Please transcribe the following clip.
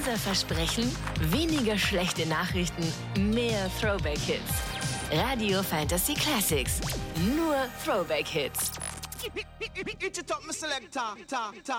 Unser Versprechen: weniger schlechte Nachrichten, mehr Throwback-Hits. Radio Fantasy Classics. Nur Throwback-Hits.